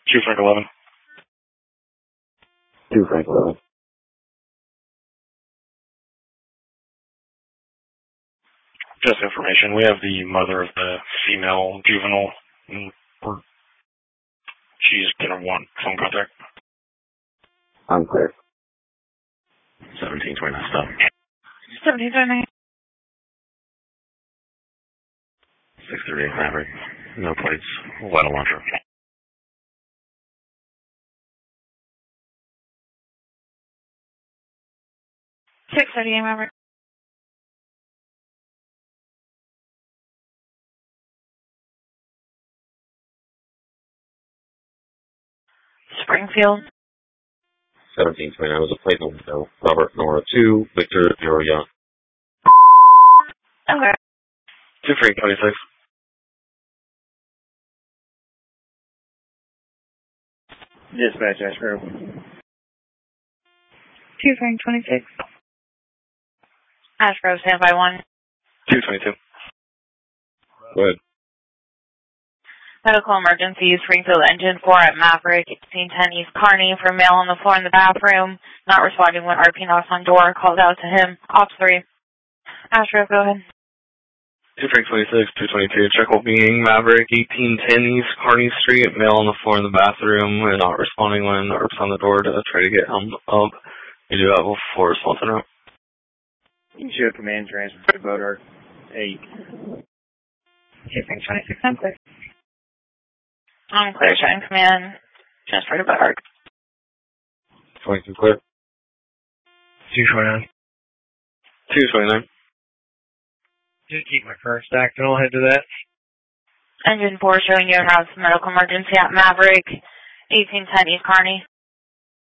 2 Frank 11. 2 Frank 11. Just information. We have the mother of the female juvenile. She's going to want phone contact. I'm clear. 1729 stop. 1729. 638 Maverick. No plates. Wet launcher. 638 Maverick. Springfield. 1729 was a plate in the window. Robert Nora 2, Victor Zero Young. Okay. 2 Frank 26. Dispatch, Ashgrove. 2 Frank 26. Ashgrove, standby 1. 222. Go ahead. Medical emergency, Springfield Engine 4 at Maverick, 1810 East Kearney, for male on the floor in the bathroom, not responding when RP knocks on door, called out to him. Ops 3. Ashgrove, go ahead. 2 Frank 26, 222. Check will being Maverick, 1810 East Kearney Street, male on the floor in the bathroom, and not responding when RP's on the door to try to get him up. You do have a 4 response en route. Show command transfer to Boat 8. 2 Frank 26, I'm clear. I'm clear, showing command. Transfer to Boat 22 clear. 229. 229. Just keep my current stack and I'll head to that. Engine 4 showing you have medical emergency at Maverick, 1810 East Kearney.